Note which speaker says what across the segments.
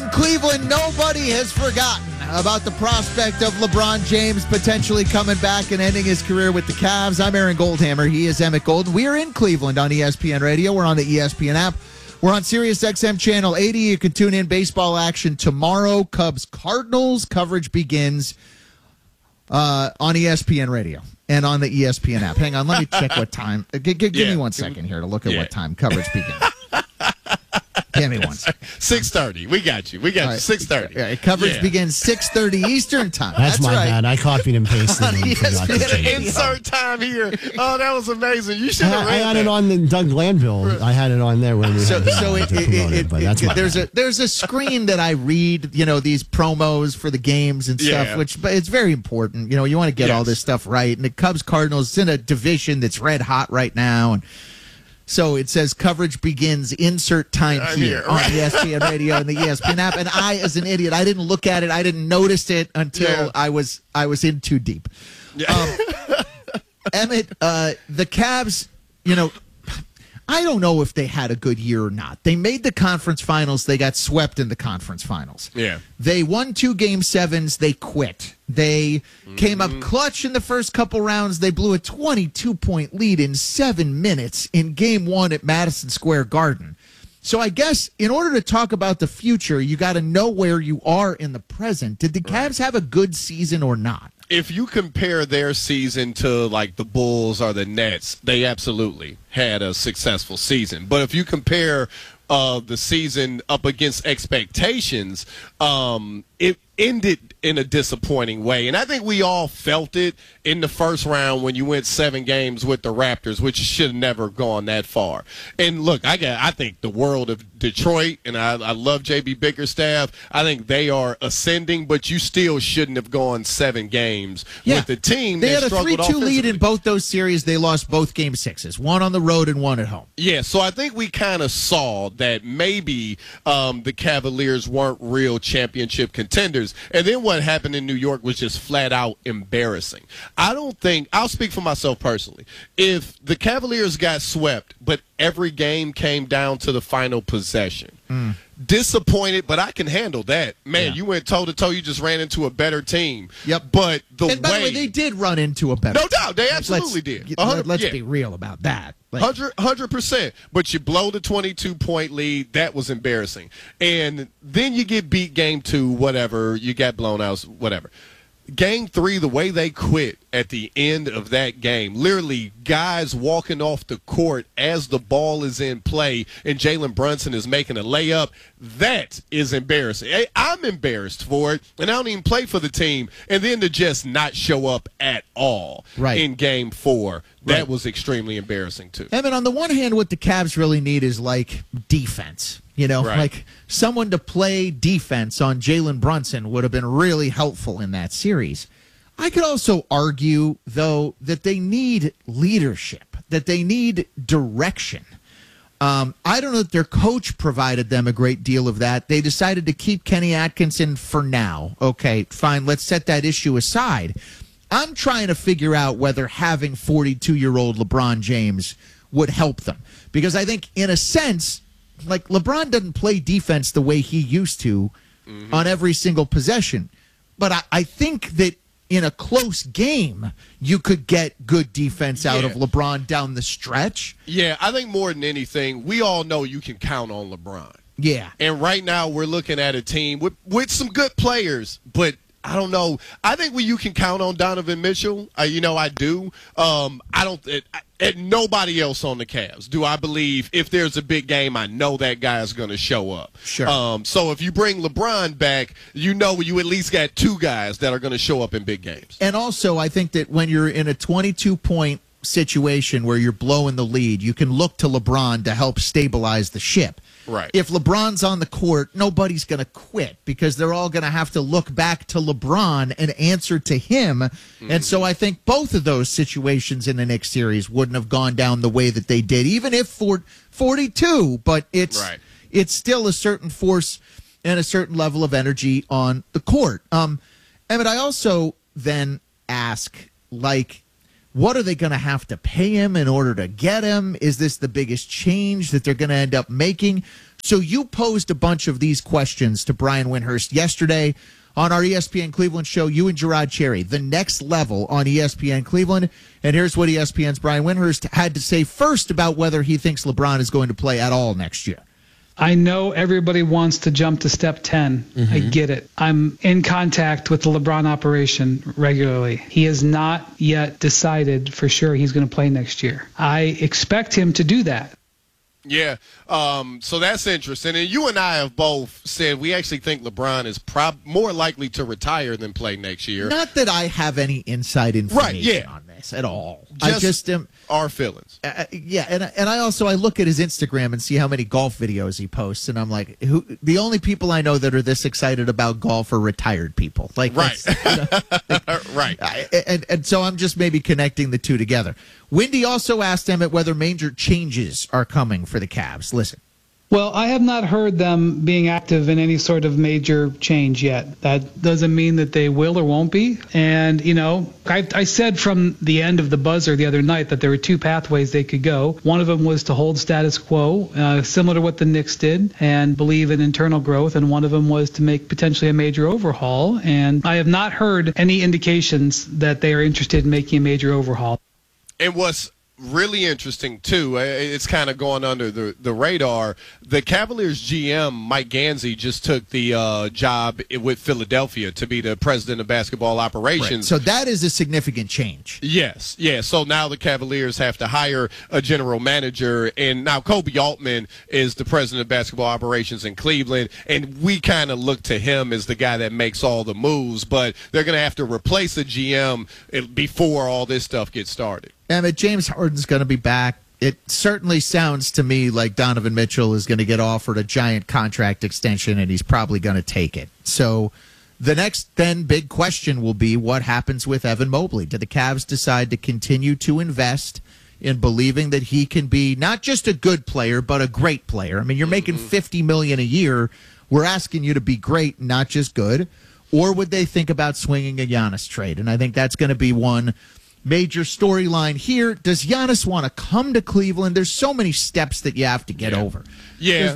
Speaker 1: In Cleveland, nobody has forgotten about the prospect of LeBron James potentially coming back and ending his career with the Cavs. I'm Aaron Goldhammer. He is Emmett Golden. We are in Cleveland on ESPN Radio. We're on the ESPN app. We're on Sirius XM Channel 80. You can tune in baseball action tomorrow. Cubs-Cardinals coverage begins on ESPN Radio and on the ESPN app. Hang on, let me check what time. Give me 1 second here to look at what time coverage begins. Give me 1 second.
Speaker 2: 6:30. We got you. We got you. 6:30.
Speaker 1: Coverage begins 6:30 Eastern time.
Speaker 3: That's my
Speaker 1: right.
Speaker 3: bad. I copied and pasted and forgot to change it.
Speaker 2: Insert time here. Oh, that was amazing. You should have
Speaker 3: I had it on the Doug Glanville. I had it on there when we had
Speaker 1: there's a screen that I read, these promos for the games and stuff, but it's very important. You want to get all this stuff right. And the Cubs-Cardinals in a division that's red hot right now, and so it says coverage begins insert time here on ESPN Radio and the ESPN app. And I, as an idiot, I didn't look at it. I didn't notice it until I was in too deep. Yeah. Emmett, the Cavs, I don't know if they had a good year or not. They made the conference finals. They got swept in the conference finals.
Speaker 2: Yeah.
Speaker 1: They won 2 Game 7s. They quit. They came up clutch in the first couple rounds. They blew a 22-point lead in 7 minutes in Game 1 at Madison Square Garden. So I guess in order to talk about the future, you got to know where you are in the present. Did the Cavs have a good season or not?
Speaker 2: If you compare their season to like the Bulls or the Nets, they absolutely had a successful season. But if you compare the season up against expectations, it ended in a disappointing way. And I think we all felt it in the first round when you went 7 games with the Raptors, which should have never gone that far. And look, I think the world of Detroit, and I love J.B. Bickerstaff. I think they are ascending, but you still shouldn't have gone 7 games with the team.
Speaker 1: They had a 3-2 lead in both those series. They lost both Game 6s, one on the road and one at home.
Speaker 2: Yeah, so I think we kind of saw that maybe the Cavaliers weren't real championship contenders. And then what happened in New York was just flat out embarrassing. I'll speak for myself personally. If the Cavaliers got swept, but every game came down to the final possession, disappointed, but I can handle that. Man, you went toe-to-toe. You just ran into a better team.
Speaker 1: Yep.
Speaker 2: But
Speaker 1: by the way, they did run into a better team.
Speaker 2: No doubt. They absolutely did.
Speaker 1: Let's be real about that.
Speaker 2: 100%. But you blow the 22-point lead. That was embarrassing. And then you get beat Game 2, whatever. You got blown out, whatever. Game 3, the way they quit at the end of that game, literally guys walking off the court as the ball is in play and Jalen Brunson is making a layup, that is embarrassing. I'm embarrassed for it, and I don't even play for the team. And then to just not show up at all in Game 4, that was extremely embarrassing too.
Speaker 1: Evan, on the one hand, what the Cavs really need is like defense. Like someone to play defense on Jalen Brunson would have been really helpful in that series. I could also argue, though, that they need leadership, that they need direction. I don't know that their coach provided them a great deal of that. They decided to keep Kenny Atkinson for now. Okay, fine, let's set that issue aside. I'm trying to figure out whether having 42-year-old LeBron James would help them. Because I think, in a sense, like LeBron doesn't play defense the way he used to on every single possession. But I think that in a close game, you could get good defense out of LeBron down the stretch.
Speaker 2: Yeah, I think more than anything, we all know you can count on LeBron.
Speaker 1: Yeah.
Speaker 2: And right now we're looking at a team with some good players, but I don't know. I think when you can count on Donovan Mitchell, I do. Nobody else on the Cavs do I believe if there's a big game, I know that guy's going to show up.
Speaker 1: Sure.
Speaker 2: So if you bring LeBron back, you at least got 2 guys that are going to show up in big games.
Speaker 1: And also, I think that when you're in a 22-point situation where you're blowing the lead, you can look to LeBron to help stabilize the ship.
Speaker 2: Right.
Speaker 1: If LeBron's on the court, nobody's going to quit because they're all going to have to look back to LeBron and answer to him. And so I think both of those situations in the Knicks series wouldn't have gone down the way that they did, even if 42, but it's still a certain force and a certain level of energy on the court. Emmett, I also then ask, what are they going to have to pay him in order to get him? Is this the biggest change that they're going to end up making? So you posed a bunch of these questions to Brian Windhorst yesterday on our ESPN Cleveland show, you and Gerard Cherry, the next level on ESPN Cleveland. And here's what ESPN's Brian Windhorst had to say first about whether he thinks LeBron is going to play at all next year.
Speaker 4: I know everybody wants to jump to step 10. I get it. I'm in contact with the LeBron operation regularly. He has not yet decided for sure he's going to play next year. I expect him to do that.
Speaker 2: Yeah, so that's interesting. And you and I have both said we actually think LeBron is more likely to retire than play next year.
Speaker 1: Not that I have any inside information on this at all. I just am
Speaker 2: our feelings.
Speaker 1: Yeah, and I also I look at his Instagram and see how many golf videos he posts, and I'm like, the only people I know that are this excited about golf are retired people. Like,
Speaker 2: right, right.
Speaker 1: And so I'm just maybe connecting the two together. Wendy also asked Emmett whether major changes are coming for the Cavs. Listen.
Speaker 4: Well, I have not heard them being active in any sort of major change yet. That doesn't mean that they will or won't be. And, you know, I said from the end of the buzzer the other night that there were two pathways they could go. One of them was to hold status quo, similar to what the Knicks did, and believe in internal growth. And one of them was to make potentially a major overhaul. And I have not heard any indications that they are interested in making a major overhaul.
Speaker 2: And what's really interesting, too, it's kind of going under the radar. The Cavaliers GM, Mike Gansey, just took the job with Philadelphia to be the president of basketball operations.
Speaker 1: Right. So that is a significant change.
Speaker 2: Yes, yeah. So now the Cavaliers have to hire a general manager, and now Kobe Altman is the president of basketball operations in Cleveland, and we kind of look to him as the guy that makes all the moves, but they're going to have to replace the GM before all this stuff gets started.
Speaker 1: Emmett, James Harden's going to be back. It certainly sounds to me like Donovan Mitchell is going to get offered a giant contract extension, and he's probably going to take it. So the next then big question will be what happens with Evan Mobley. Do the Cavs decide to continue to invest in believing that he can be not just a good player, but a great player? I mean, you're making $50 million a year. We're asking you to be great, not just good. Or would they think about swinging a Giannis trade? And I think that's going to be one major storyline here. Does Giannis want to come to Cleveland? There's so many steps that you have to get over.
Speaker 2: Yeah.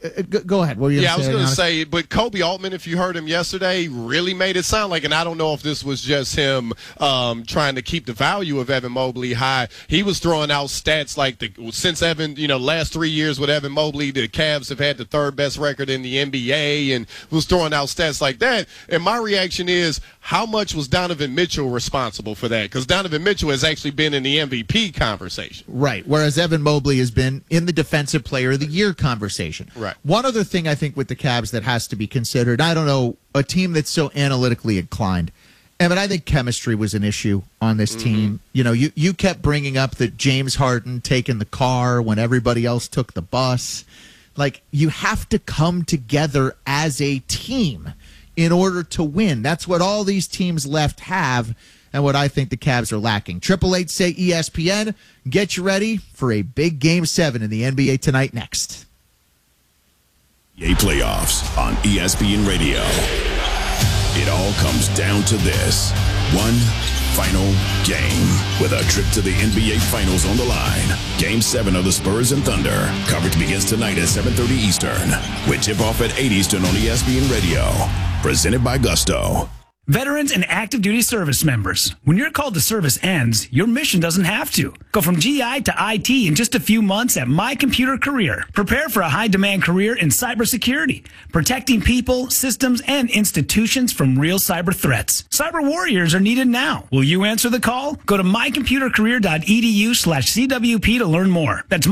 Speaker 1: Go ahead. What were you
Speaker 2: I was going to say, but Kobe Altman, if you heard him yesterday, really made it sound like, and I don't know if this was just him trying to keep the value of Evan Mobley high. He was throwing out stats like since Evan, last 3 years with Evan Mobley, the Cavs have had the third best record in the NBA, and was throwing out stats like that. And my reaction is, how much was Donovan Mitchell responsible for that? Because Donovan Mitchell has actually been in the MVP conversation.
Speaker 1: Right, whereas Evan Mobley has been in the Defensive Player of the Year conversation.
Speaker 2: Right.
Speaker 1: One other thing I think with the Cavs that has to be considered, I don't know, a team that's so analytically inclined. Evan, I think chemistry was an issue on this team. You kept bringing up that James Harden taking the car when everybody else took the bus. Like, you have to come together as a team in order to win. That's what all these teams left have, and what I think the Cavs are lacking. 888-SAY ESPN. Get you ready for a big Game 7 in the NBA tonight next.
Speaker 5: NBA playoffs on ESPN Radio. It all comes down to this. One final game with a trip to the NBA Finals on the line. Game 7 of the Spurs and Thunder. Coverage begins tonight at 7:30 Eastern with tip-off at 8 Eastern on ESPN Radio. Presented by Gusto.
Speaker 6: Veterans and active duty service members, when your call to service ends, your mission doesn't have to. Go from GI to IT in just a few months at My Computer Career. Prepare for a high-demand career in cybersecurity, protecting people, systems, and institutions from real cyber threats. Cyber warriors are needed now. Will you answer the call? Go to mycomputercareer.edu/CWP to learn more. That's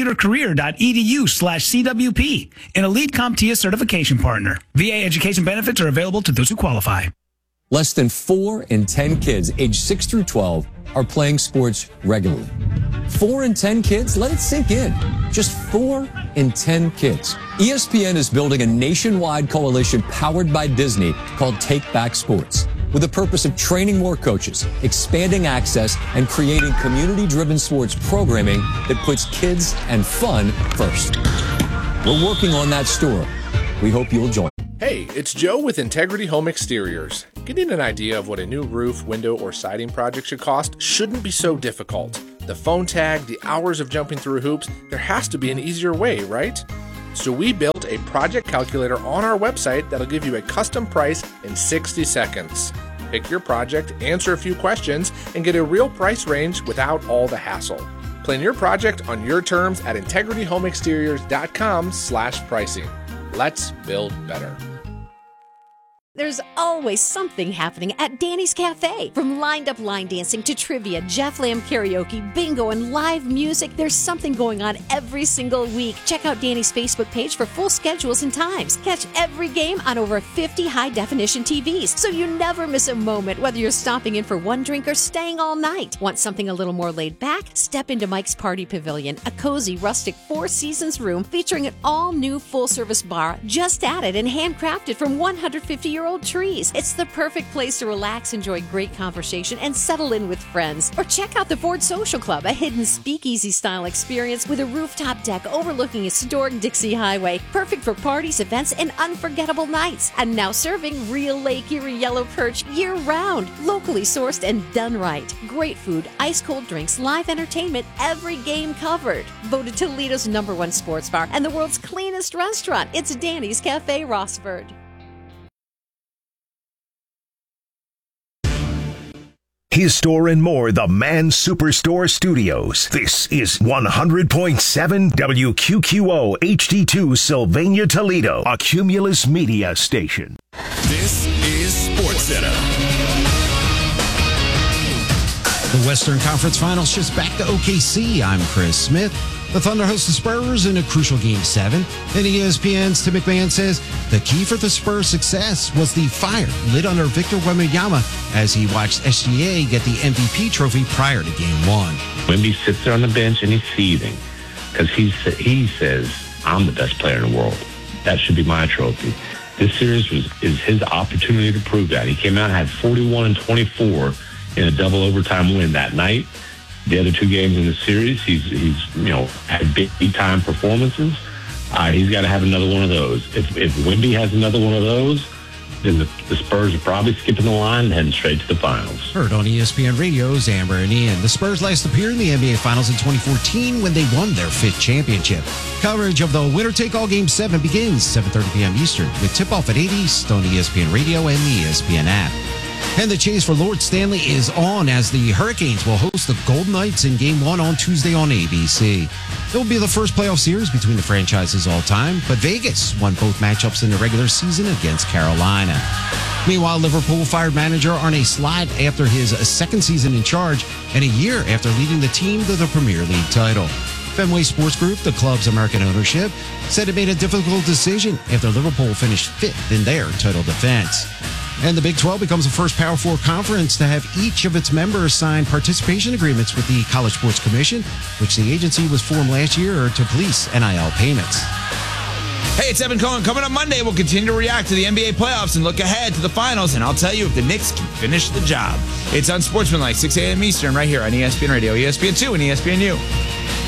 Speaker 6: mycomputercareer.edu/CWP, an elite CompTIA certification partner. VA education benefits are available to those who qualify.
Speaker 7: Less than 4 in 10 kids aged 6 through 12 are playing sports regularly. 4 in 10 kids? Let it sink in. Just 4 in 10 kids. ESPN is building a nationwide coalition powered by Disney called Take Back Sports, with the purpose of training more coaches, expanding access, and creating community-driven sports programming that puts kids and fun first. We're working on that story. We hope you'll join.
Speaker 8: Hey, it's Joe with Integrity Home Exteriors. Getting an idea of what a new roof, window, or siding project should cost shouldn't be so difficult. The phone tag, the hours of jumping through hoops, there has to be an easier way, right? So we built a project calculator on our website that'll give you a custom price in 60 seconds. Pick your project, answer a few questions, and get a real price range without all the hassle. Plan your project on your terms at integrityhomeexteriors.com/pricing. Let's build better.
Speaker 9: There's always something happening at Danny's Cafe. From lined-up line dancing to trivia, Jeff Lamb karaoke, bingo, and live music, there's something going on every single week. Check out Danny's Facebook page for full schedules and times. Catch every game on over 50 high-definition TVs, so you never miss a moment, whether you're stopping in for one drink or staying all night. Want something a little more laid back? Step into Mike's Party Pavilion, a cozy, rustic Four Seasons room featuring an all-new full-service bar just added and handcrafted from 150-year-old trees. It's the perfect place to relax, enjoy great conversation, and settle in with friends. Or check out the Ford Social Club, a hidden speakeasy-style experience with a rooftop deck overlooking historic Dixie Highway. Perfect for parties, events, and unforgettable nights. And now serving real Lake Erie yellow perch year-round. Locally sourced and done right. Great food, ice-cold drinks, live entertainment, every game covered. Voted Toledo's #1 sports bar and the world's cleanest restaurant. It's Danny's Cafe Rossford.
Speaker 10: His Store and More, the Man Superstore Studios. This is 100.7 WQQO HD2 Sylvania, Toledo, a Cumulus Media station.
Speaker 5: This is SportsCenter.
Speaker 11: The Western Conference Finals shifts back to OKC. I'm Chris Smith. The Thunder host the Spurs in a crucial Game 7. And ESPN's Tim McMahon says the key for the Spurs' success was the fire lit under Victor Wembanyama as he watched SGA get the MVP trophy prior to Game 1.
Speaker 12: Wemby sits there on the bench and he's seething because he says, I'm the best player in the world. That should be my trophy. This series is his opportunity to prove that. He came out and had 41 and 24 in a double overtime win that night. The other two games in the series, he's had big time performances. He's got to have another one of those. If Wemby has another one of those, then the Spurs are probably skipping the line and heading straight to the finals.
Speaker 11: Heard on ESPN Radio's Amber and Ian. The Spurs last appeared in the NBA Finals in 2014 when they won their 5th championship. Coverage of the winner-take-all Game 7 begins 7:30 p.m. Eastern with tip-off at 8 East on ESPN Radio and the ESPN app. And the chase for Lord Stanley is on as the Hurricanes will host the Golden Knights in Game 1 on Tuesday on ABC. It will be the first playoff series between the franchises all time, but Vegas won both matchups in the regular season against Carolina. Meanwhile, Liverpool fired manager Arne Slot after his second season in charge and a year after leading the team to the Premier League title. Fenway Sports Group, the club's American ownership, said it made a difficult decision after Liverpool finished 5th in their title defense. And the Big 12 becomes the first Power 4 conference to have each of its members sign participation agreements with the College Sports Commission, which the agency was formed last year to police NIL payments.
Speaker 13: Hey, it's Evan Cohen. Coming up Monday, we'll continue to react to the NBA playoffs and look ahead to the finals, and I'll tell you if the Knicks can finish the job. It's Unsportsmanlike, 6 a.m. Eastern, right here on ESPN Radio, ESPN2, and ESPNU.